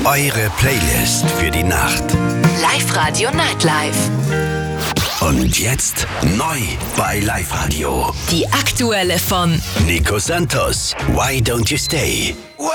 Eure Playlist für die Nacht. Live-Radio Nightlife. Und jetzt neu bei Live-Radio. Die aktuelle von Nico Santos, Why Don't You Stay?